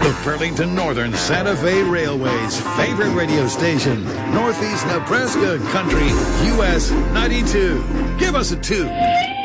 The Burlington Northern Santa Fe Railway's favorite radio station, Northeast Nebraska Country, US 92. Give us a 2.